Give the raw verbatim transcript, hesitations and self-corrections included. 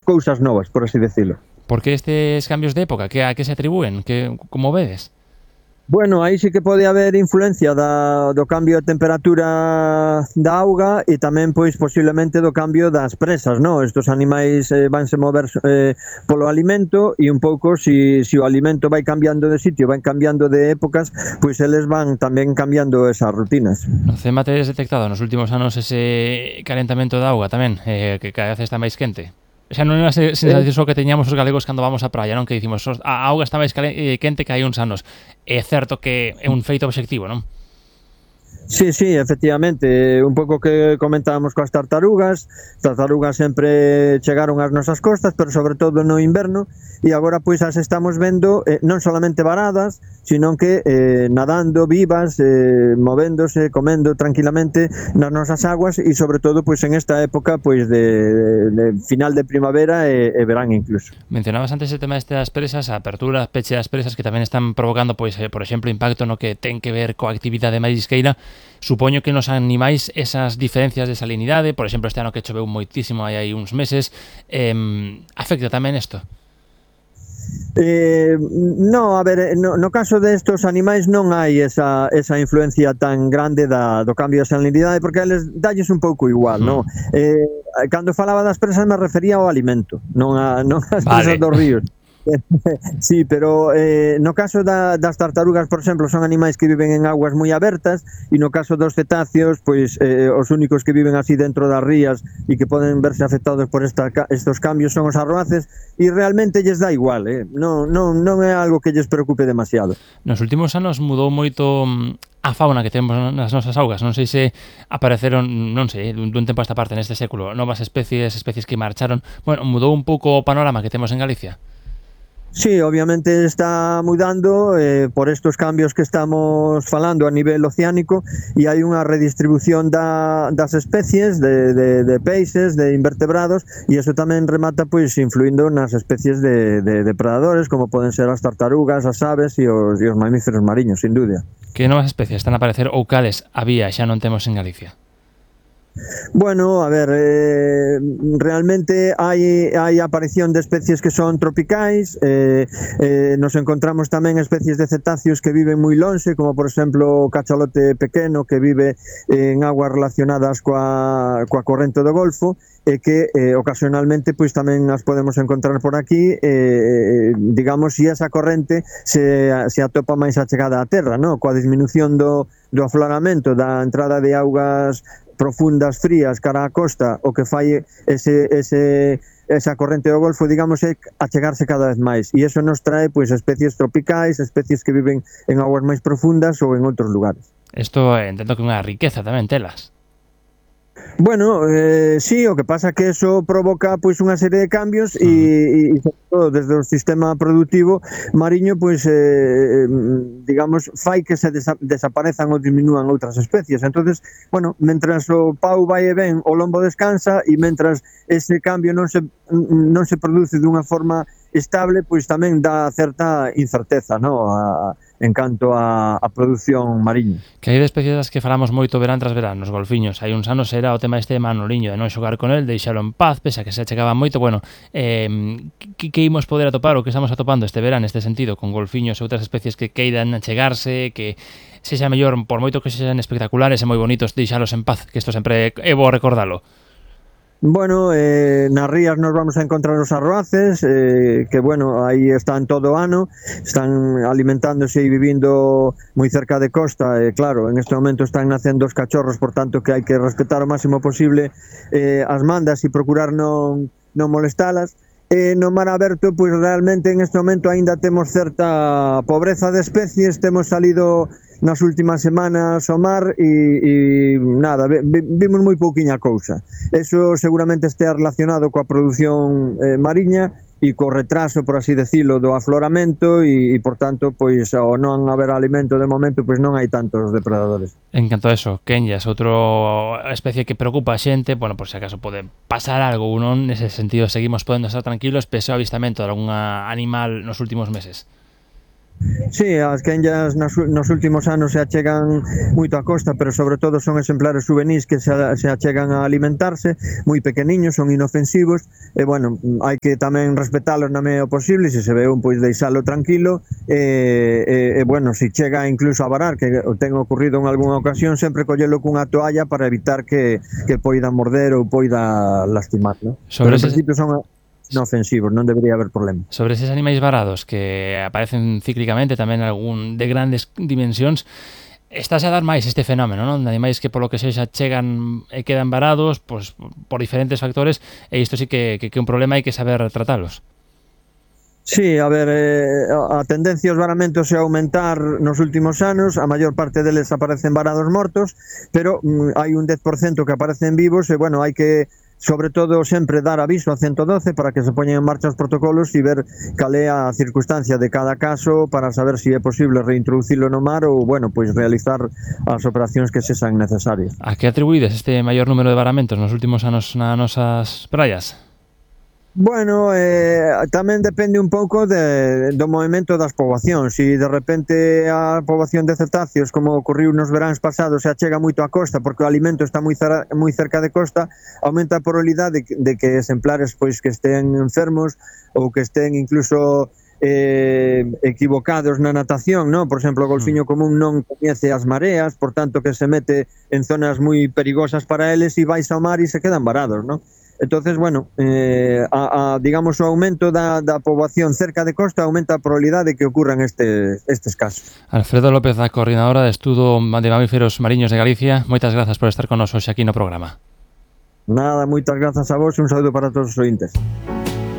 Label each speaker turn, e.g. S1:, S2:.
S1: cousas novas, por así decirlo.
S2: Por que estes cambios de época? Que a que se atribúen? Que, como vedes?
S1: Bueno, aí sí que pode haber influencia da, do cambio de temperatura da auga e tamén, pois, posiblemente do cambio das presas, non? Estos animais eh, vanse mover eh, polo alimento e un pouco, si, si o alimento vai cambiando de sitio, vai cambiando de épocas, pois eles van tamén cambiando esas rutinas.
S2: No CEMA tedes detectado nos últimos anos ese calentamento da auga tamén, eh, que cada vez está máis quente? Xa non é unha sensación só que teñamos os galegos cando vamos á praia, non? Que dicimos, a auga está máis quente que hai uns anos. É certo que é un feito obxectivo, non?
S1: Sí, sí, efectivamente, un pouco que comentábamos coas tartarugas, tartarugas sempre chegaron ás nosas costas, pero sobre todo no inverno, e agora pois as estamos vendo eh, non solamente varadas, sino que eh, nadando vivas, eh, movéndose, comendo tranquilamente nas nosas aguas e sobre todo pois en esta época pois de, de final de primavera e, e verán incluso.
S2: Mencionabas antes o tema destas presas, a apertura, peche das presas que tamén están provocando, pois, eh, por exemplo, impacto no que ten que ver coa actividade marisqueira. Supoño que nos animais esas diferencias de salinidade, por exemplo, este ano que choveu moitísimo hai aí uns meses, eh, afecta tamén isto?
S1: Eh, no, a ver, no, no caso destos animais non hai esa, esa influencia tan grande da, do cambio de salinidade, porque eles dalles un pouco igual, mm. non? Eh, cando falaba das presas me refería ao alimento, non, a, non as presas vale. dos ríos. Sí, pero eh, no caso da, das tartarugas, por exemplo, son animais que viven en aguas moi abertas, e no caso dos cetáceos, pois eh, os únicos que viven así dentro das rías e que poden verse afectados por esta, estos cambios son os arroaces, e realmente lles dá igual, eh? non, non, non é algo que lles preocupe demasiado.
S2: Nos últimos anos mudou moito a fauna que temos nas nosas augas, non sei se apareceron, non sei, dun tempo a esta parte neste século, novas especies, especies que marcharon, bueno, mudou un pouco o panorama que temos en Galicia.
S1: Sí, obviamente está mudando eh, por estos cambios que estamos falando a nivel oceánico, e hai unha redistribución da, das especies de, de, de peixes, de invertebrados, e eso tamén remata pois influindo nas especies de, de depredadores, como poden ser as tartarugas, as aves e os, e os mamíferos mariños, sin dúbida.
S2: Que novas especies están a aparecer ou cales había xa non temos en Galicia?
S1: Bueno, a ver, eh, realmente hai, hai aparición de especies que son tropicais, eh, eh, nos encontramos tamén especies de cetáceos que viven moi lonxe, como por exemplo o cachalote pequeno que vive en aguas relacionadas coa, coa corrente do Golfo, e que eh, ocasionalmente pois tamén as podemos encontrar por aquí, eh, digamos, se esa corrente se, se atopa máis achegada á terra, no? Coa disminución do, do afloramento da entrada de augas profundas, frías, cara á costa, o que fai ese, ese, esa corrente do Golfo, digamos, é achegarse cada vez máis, e eso nos trae pois especies tropicais, especies que viven en aguas máis profundas ou en outros lugares.
S2: Isto entendo que é unha riqueza tamén telas.
S1: Bueno, eh, sí, o que pasa que eso provoca pois unha serie de cambios e, e sobre todo desde o sistema productivo mariño, pois eh, digamos, fai que se desa desaparezan ou diminúan outras especies. Entonces, bueno, mentras o pau vai e ben, o lombo descansa, e mentras ese cambio non se non se produce dunha forma estable, pois tamén dá certa incerteza, no? a, en canto a, a produción mariña.
S2: Que hai de especies das que falamos moito verán tras verán, nos golfiños. Hai uns anos era o tema este de Manoliño, de non xogar con el, deixalo en paz, pese a que se achegaban moito. Bueno, eh, que, que imos poder atopar, o que estamos atopando este verán neste sentido, con golfiños e outras especies que queiran achegarse, que sexa mellor, por moito que sexan espectaculares e moi bonitos, deixalos en paz, que isto sempre é bo recordalo.
S1: Bueno, eh, nas rías nos vamos a encontrar os arroaces, eh, que bueno, aí están todo o ano, están alimentándose e vivindo moi cerca de costa, e eh, claro, en este momento están nacendo os cachorros, por tanto que hai que respetar o máximo posible eh, as mandas e procurar non, non molestalas. E no mar aberto, pois realmente en este momento aínda temos certa pobreza de especies, temos salido nas últimas semanas ao mar e, e nada, vimos moi pouquiña cousa. Eso seguramente estea relacionado coa produción eh, mariña e co retraso, por así decirlo, do afloramento e, e por tanto, pois ao non haber alimento de momento, pois non hai tantos depredadores.
S2: En canto a eso, Quenllas, outra especie que preocupa a xente, bueno, por se acaso pode pasar algo ou non, nese sentido seguimos podendo estar tranquilos pese ao avistamento de algún animal nos últimos meses.
S1: Sí, as quenllas nas, nos últimos anos se achegan moito á costa, pero sobre todo son exemplares juvenís que se, se achegan a alimentarse, moi pequeniños, son inofensivos, e bueno, hai que tamén respetalos na medida posible, se se ve un, pois deixalo tranquilo, e, e, e bueno, se chega incluso a varar, que o ten ocurrido en algunha ocasión, sempre collelo cunha toalla para evitar que, que poida morder ou poida lastimar, ¿no? Sobre pero en principio son inofensivos, non debería haber problema.
S2: Sobre eses animais varados que aparecen cíclicamente, tamén algún de grandes dimensións, estás a dar máis este fenómeno, non? De animais que polo que sexa chegan e quedan varados pois, por diferentes factores, e isto sí que, que, que é un problema, hai que saber tratalos.
S1: Sí, a ver, eh, a tendencia aos varamentos é aumentar nos últimos anos, a maior parte deles aparecen varados mortos, pero mm, hai un dez por cento que aparecen vivos e, bueno, hai que sobre todo sempre dar aviso a ciento doce para que se poñen en marcha os protocolos e ver cal é a circunstancia de cada caso para saber se si é posible reintroducilo no mar ou, bueno, pois realizar as operacións que sexan necesarias.
S2: A que atribuídes este maior número de varamentos nos últimos anos nas nosas praias?
S1: Bueno, eh, tamén depende un pouco de, do movimento das poboacións. Se de repente a poboación de cetáceos, como ocorriu nos veráns pasados, se achega moito á costa porque o alimento está moi, cer moi cerca de costa, aumenta a probabilidade de, de que exemplares pois que estén enfermos ou que estén incluso eh, equivocados na natación, ¿no? Por exemplo, o golfiño común non coñece as mareas, por tanto que se mete en zonas moi perigosas para eles e vais ao mar e se quedan varados, ¿no? Entonces, bueno, eh, a, a, digamos, o aumento da, da poboación cerca de costa aumenta a probabilidade de que ocurran este, estes casos.
S2: Alfredo López, a coordinadora de Estudo de Mamíferos Mariños de Galicia, moitas grazas por estar con nos hoxe aquí no programa.
S1: Nada, moitas grazas a vos e un saúdo para todos os ointes.